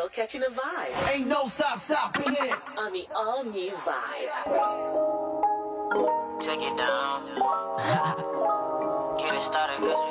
still catching a vibe. Ain't no stopping it. On the all-new Vibe. Take it down. Get it started, cause we